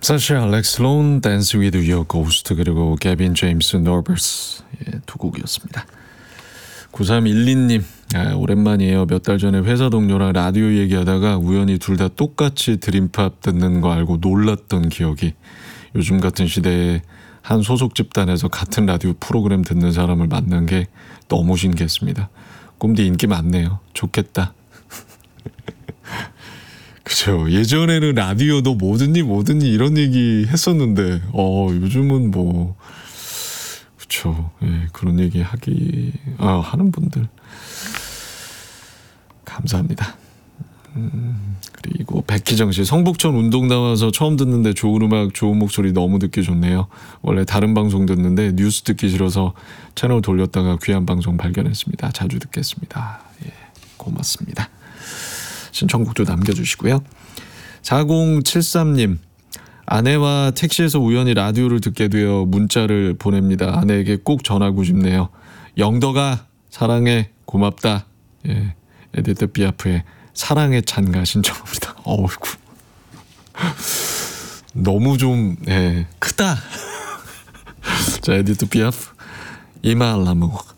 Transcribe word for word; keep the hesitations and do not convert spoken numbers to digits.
사실 알렉스 론, Dance with Your Ghost, 그리고 게빈 제임스 노버스, 예, 두 곡이었습니다. 구삼일이 님, 아, 오랜만이에요. 몇 달 전에 회사 동료랑 라디오 얘기하다가 우연히 둘 다 똑같이 드림팝 듣는 거 알고 놀랐던 기억이. 요즘 같은 시대에 한 소속 집단에서 같은 라디오 프로그램 듣는 사람을 만난 게 너무 신기했습니다. 꿈디 인기 많네요. 좋겠다. 그죠. 예전에는 라디오도 뭐든지 뭐든지 이런 얘기 했었는데, 어, 요즘은 뭐, 그쵸. 예, 그런 얘기 하기, 아, 하는 분들. 감사합니다. 음, 그리고 백희정 씨, 성북천 운동 나와서 처음 듣는데 좋은 음악, 좋은 목소리 너무 듣기 좋네요. 원래 다른 방송 듣는데 뉴스 듣기 싫어서 채널 돌렸다가 귀한 방송 발견했습니다. 자주 듣겠습니다. 예, 고맙습니다. 신청곡도 남겨주시고요. 사공칠삼 님, 아내와 택시에서 우연히 라디오를 듣게 되어 문자를 보냅니다. 아내에게 꼭 전하고 싶네요. 영덕아 사랑해 고맙다. 예, 에디트 피아프의 사랑의 찬가 신청합니다. 어이구, 너무 좀 예, 크다. 자, 에디트 피아프, 이마 알라무.